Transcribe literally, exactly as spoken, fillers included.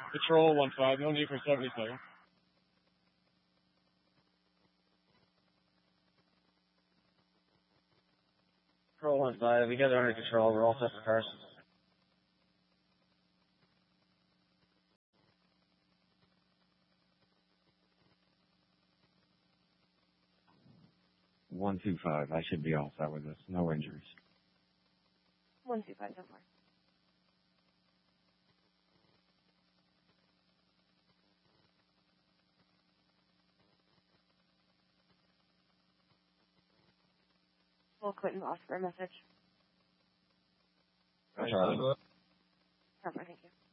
Patrol one five, no need for seventy-seven. Patrol one five, we got it under control, we're all set for cars. one two five, I should be all set with this, no injuries. one two five so far. We'll quit and lost for a message. Charlie. Perfect, thank you.